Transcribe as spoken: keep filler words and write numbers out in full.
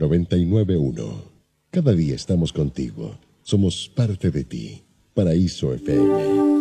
noventa y nueve punto uno. Cada día estamos contigo. Somos parte de ti. Paraíso F M.